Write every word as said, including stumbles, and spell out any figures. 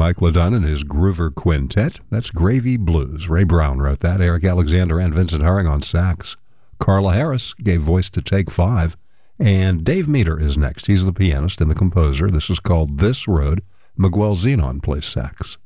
Mike LeDun and his Groover Quintet. That's Gravy Blues. Ray Brown wrote that. Eric Alexander and Vincent Herring on sax. Carla Harris gave voice to Take Five. And Dave Meter is next. He's the pianist and the composer. This is called This Road. Miguel Zenon plays sax.